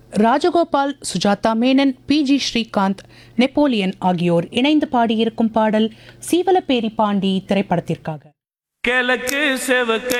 Rajagopal, Sujatha Menon, பி.ஜி. Srikanth, Napoleon ஆகியோர் இணைந்து பாடியிருக்கும் பாடல் சீவலப்பேரி பாண்டி திரைப்படத்திற்காக. கிழக்கு செவக்க